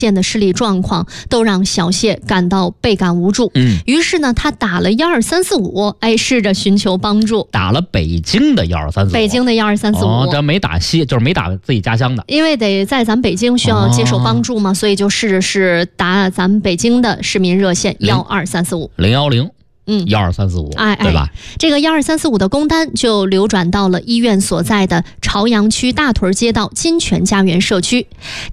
现的视力状况都让小谢感到倍感无助。于是呢，他打了12345，试着寻求帮助。 打了北京的12345， 北京的12345， 这没打就是没打自己家乡的， 因为得在咱们北京需要接受帮助嘛，所以就试着是打咱们北京的市民热线12345，010。12345，对吧？这个12345的工单就流转到了医院所在的朝阳区大屯街道金泉家园社区。